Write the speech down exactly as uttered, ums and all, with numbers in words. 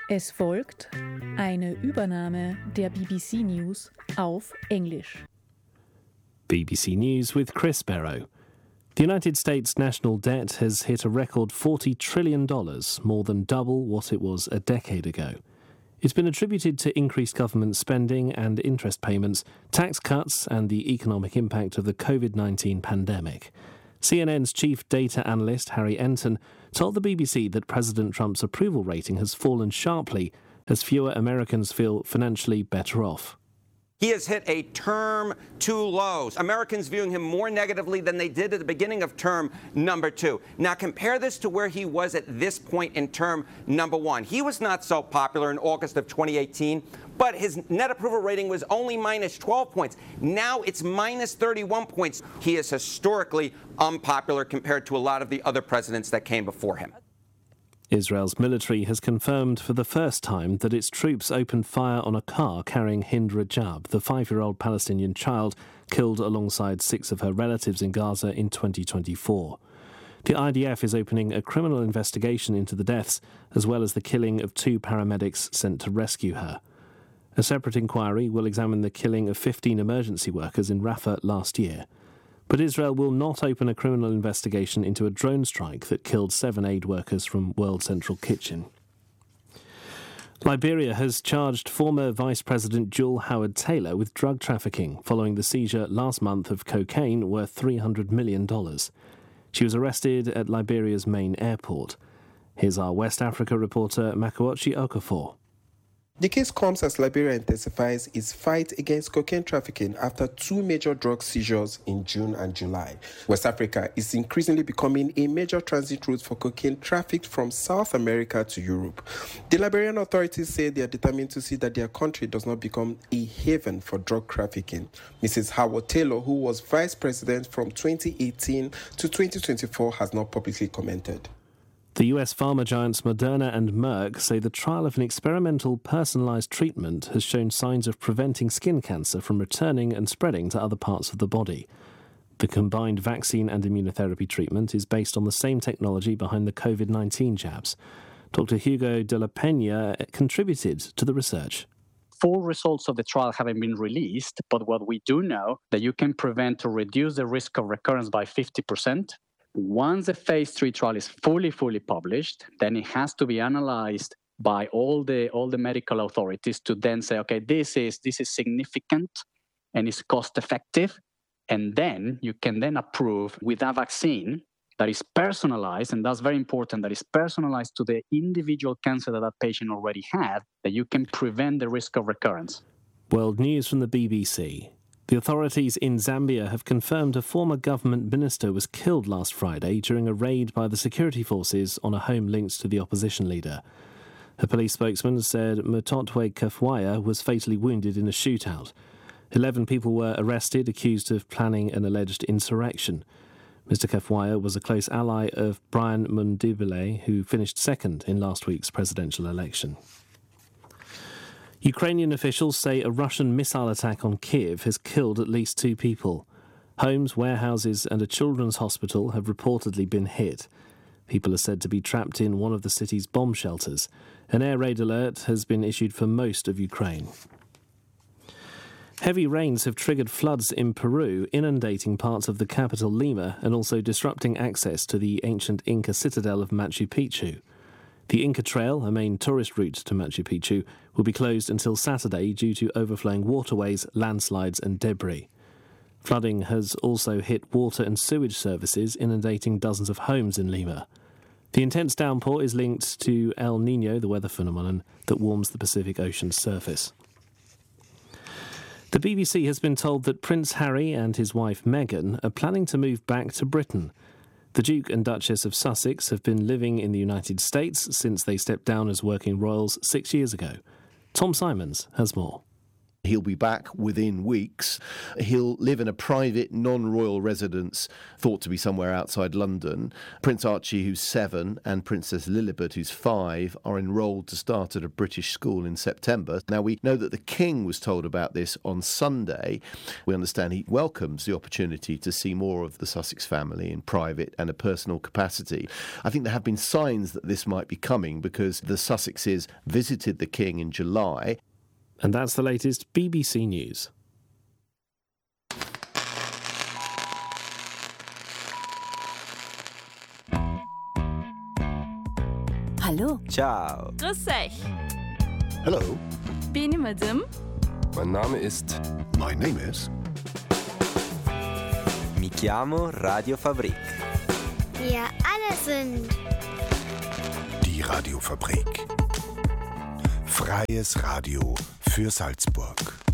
Es folgt eine Übernahme der B B C News auf Englisch. B B C News with Chris Barrow. The United States national debt has hit a record forty trillion dollars, more than double what it was a decade ago. It's been attributed to increased government spending and interest payments, tax cuts, and the economic impact of the covid nineteen pandemic. C N N's chief data analyst Harry Enton told the B B C that President Trump's approval rating has fallen sharply as fewer Americans feel financially better off. He has hit a term two lows. Americans viewing him more negatively than they did at the beginning of term number two. Now compare this to where he was at this point in term number one. He was not so popular in August of twenty eighteen, but his net approval rating was only minus twelve points. Now it's minus thirty-one points. He is historically unpopular compared to a lot of the other presidents that came before him. Israel's military has confirmed for the first time that its troops opened fire on a car carrying Hind Rajab, the five-year-old Palestinian child killed alongside six of her relatives in Gaza in twenty twenty-four. The I D F is opening a criminal investigation into the deaths, as well as the killing of two paramedics sent to rescue her. A separate inquiry will examine the killing of fifteen emergency workers in Rafah last year. But Israel will not open a criminal investigation into a drone strike that killed seven aid workers from World Central Kitchen. Liberia has charged former Vice President Jewel Howard Taylor with drug trafficking following the seizure last month of cocaine worth three hundred million dollars. She was arrested at Liberia's main airport. Here's our West Africa reporter Makochi Okafor. The case comes as Liberia intensifies its fight against cocaine trafficking after two major drug seizures in June and July. West Africa is increasingly becoming a major transit route for cocaine trafficked from South America to Europe. The Liberian authorities say they are determined to see that their country does not become a haven for drug trafficking. Missus Howard Taylor, who was vice president from twenty eighteen to twenty twenty-four, has not publicly commented. The U S pharma giants Moderna and Merck say the trial of an experimental personalised treatment has shown signs of preventing skin cancer from returning and spreading to other parts of the body. The combined vaccine and immunotherapy treatment is based on the same technology behind the covid nineteen jabs. Doctor Hugo de la Peña contributed to the research. Full results of the trial haven't been released, but what we do know that you can prevent or reduce the risk of recurrence by fifty percent. Once the phase three trial is fully, fully published, then it has to be analyzed by all the all the medical authorities to then say, okay, this is this is significant and is cost effective, and then you can then approve with a vaccine that is personalized, and that's very important, that is personalized to the individual cancer that that patient already had, that you can prevent the risk of recurrence. World News from the B B C. The authorities in Zambia have confirmed a former government minister was killed last Friday during a raid by the security forces on a home linked to the opposition leader. A police spokesman said Mutotwe Kafwaya was fatally wounded in a shootout. Eleven people were arrested, accused of planning an alleged insurrection. Mister Kafwaya was a close ally of Brian Mundibile, who finished second in last week's presidential election. Ukrainian officials say a Russian missile attack on Kyiv has killed at least two people. Homes, warehouses and a children's hospital have reportedly been hit. People are said to be trapped in one of the city's bomb shelters. An air raid alert has been issued for most of Ukraine. Heavy rains have triggered floods in Peru, inundating parts of the capital Lima and also disrupting access to the ancient Inca citadel of Machu Picchu. The Inca Trail, a main tourist route to Machu Picchu, will be closed until Saturday due to overflowing waterways, landslides and debris. Flooding has also hit water and sewage services, inundating dozens of homes in Lima. The intense downpour is linked to El Niño, the weather phenomenon that warms the Pacific Ocean's surface. The B B C has been told that Prince Harry and his wife Meghan are planning to move back to Britain. The Duke and Duchess of Sussex have been living in the United States since they stepped down as working royals six years ago. Tom Simons has more. He'll be back within weeks. He'll live in a private, non-royal residence thought to be somewhere outside London. Prince Archie, who's seven, and Princess Lilibet, who's five, are enrolled to start at a British school in September. Now, we know that the King was told about this on Sunday. We understand he welcomes the opportunity to see more of the Sussex family in private and a personal capacity. I think there have been signs that this might be coming because the Sussexes visited the King in July. And that's the latest B B C News. Hallo. Ciao. Grüß euch. Hello. Bin ich mit dem? Mein Name ist... My name is... Mi chiamo Radio Fabrik. Wir alle sind... Die Radiofabrik. Freies Radio für Salzburg.